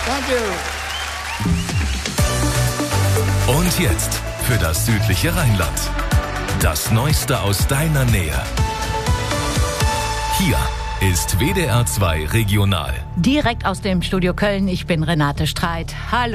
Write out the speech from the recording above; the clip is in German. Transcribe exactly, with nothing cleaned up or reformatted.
Thank you. Und jetzt für das südliche Rheinland. Das Neueste aus deiner Nähe. Hier ist W D R zwei Regional. Direkt aus dem Studio Köln. Ich bin Renate Streit. Hallo.